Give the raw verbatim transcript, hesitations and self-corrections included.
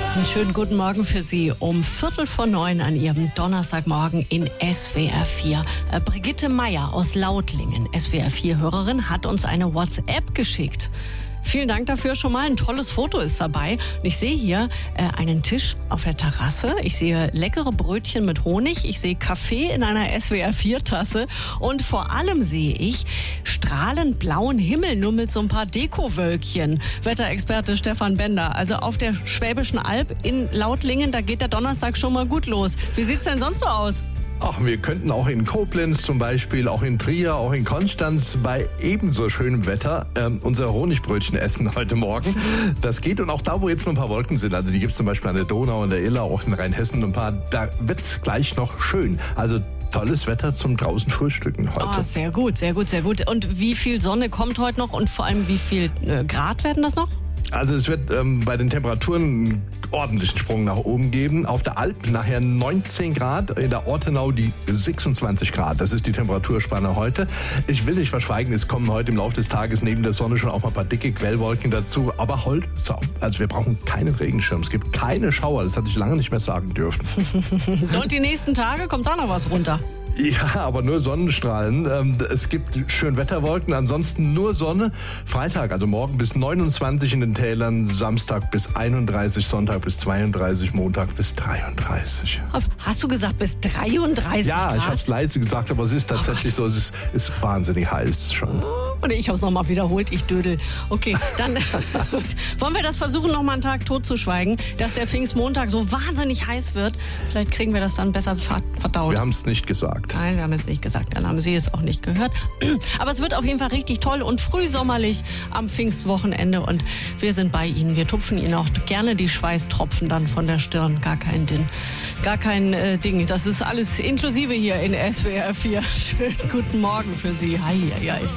Einen schönen guten Morgen für Sie um Viertel vor neun an Ihrem Donnerstagmorgen in S W R vier. Äh, Brigitte Meier aus Lautlingen, S W R vier Hörerin, hat uns eine WhatsApp geschickt. Vielen Dank dafür schon mal. Ein tolles Foto ist dabei. Und ich sehe hier äh, einen Tisch auf der Terrasse. Ich sehe leckere Brötchen mit Honig. Ich sehe Kaffee in einer S W R vier Tasse. Und vor allem sehe ich strahlend blauen Himmel, nur mit so ein paar Dekowölkchen. Wetterexperte Stefan Bender. Also auf der Schwäbischen Alb in Lautlingen, da geht der Donnerstag schon mal gut los. Wie sieht's denn sonst so aus? Ach, wir könnten auch in Koblenz zum Beispiel, auch in Trier, auch in Konstanz bei ebenso schönem Wetter ähm, unser Honigbrötchen essen heute Morgen. Das geht, und auch da, wo jetzt noch ein paar Wolken sind, also die gibt es zum Beispiel an der Donau und der Iller, auch in Rheinhessen ein paar, da wird es gleich noch schön. Also tolles Wetter zum draußen Frühstücken heute. Oh, sehr gut, sehr gut, sehr gut. Und wie viel Sonne kommt heute noch und vor allem wie viel äh, Grad werden das noch? Also es wird ähm, bei den Temperaturen einen ordentlichen Sprung nach oben geben. Auf der Alp nachher neunzehn Grad, in der Ortenau die sechsundzwanzig Grad. Das ist die Temperaturspanne heute. Ich will nicht verschweigen, es kommen heute im Laufe des Tages neben der Sonne schon auch mal ein paar dicke Quellwolken dazu. Aber heute, also wir brauchen keinen Regenschirm. Es gibt keine Schauer. Das hatte ich lange nicht mehr sagen dürfen. Und die nächsten Tage kommt da noch was runter? Ja, aber nur Sonnenstrahlen. Es gibt Schönwetterwolken, ansonsten nur Sonne. Freitag, also morgen bis neunundzwanzig in den Tälern, Samstag bis einunddreißig, Sonntag bis zweiunddreißig, Montag bis dreiunddreißig. Hast du gesagt bis dreiunddreißig Ja, Grad? Ich habe es leise gesagt, aber es ist tatsächlich oh so, es ist, ist wahnsinnig heiß schon. Und ich habe es nochmal wiederholt, ich dödel. Okay, dann wollen wir das versuchen, nochmal einen Tag totzuschweigen, dass der Pfingstmontag so wahnsinnig heiß wird. Vielleicht kriegen wir das dann besser verdaut. Wir haben es nicht gesagt. Nein, wir haben es nicht gesagt. Dann haben Sie es auch nicht gehört. Aber es wird auf jeden Fall richtig toll und frühsommerlich am Pfingstwochenende. Und wir sind bei Ihnen. Wir tupfen Ihnen auch gerne die Schweißtropfen dann von der Stirn. Gar kein Ding. Gar kein äh, Ding. Das ist alles inklusive hier in S W R vier. Schönen guten Morgen für Sie. Hei, hei, hei.